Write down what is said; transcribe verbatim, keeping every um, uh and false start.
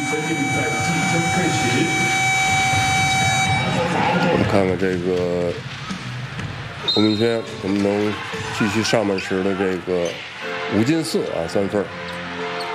三届比赛即将开始。 我们看看这个洪明轩能不能继续上半时的这个五进四啊三分。